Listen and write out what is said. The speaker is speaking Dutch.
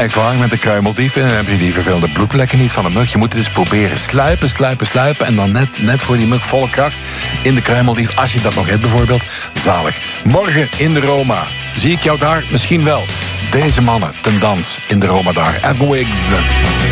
Echt waar, met de kruimeldief. En dan heb je die vervelende bloedplekken niet van een mug. Je moet het eens proberen. Sluipen. En dan net voor die mug volle kracht in de kruimeldief. Als je dat nog hebt bijvoorbeeld. Zalig. Morgen in de Roma. Zie ik jou daar? Misschien wel. Deze mannen ten dans in de Roma daar. Afgwigs.